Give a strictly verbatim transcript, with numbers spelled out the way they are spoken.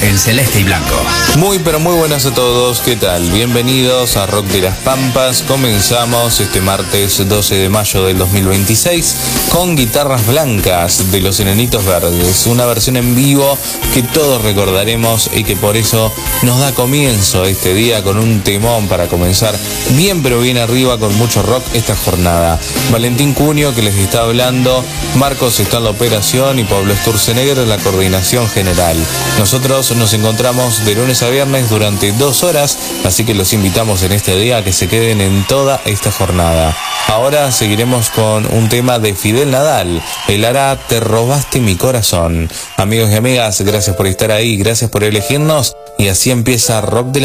en celeste y blanco. Muy pero muy buenas a todos, ¿qué tal? Bienvenidos a Rock de las Pampas. Comenzamos este martes doce de mayo del dos mil veintiséis con Guitarras Blancas de Los Enanitos Verdes, una versión en vivo que todos recordaremos y que por eso nos da comienzo este día con un temón para comenzar bien pero bien arriba con mucho rock esta jornada. Valentín Cunio que les está hablando, Marcos está en la operación y Pablo Sturzenegger en la coordinación general. Nosotros nos encontramos de lunes a viernes durante dos horas, así que los invitamos en este día a que se queden en toda esta jornada. Ahora seguiremos con un tema de Fidel Nadal, el hará Te robaste mi corazón. Amigos y amigas, gracias por estar ahí, gracias por elegirnos y así empieza Rock de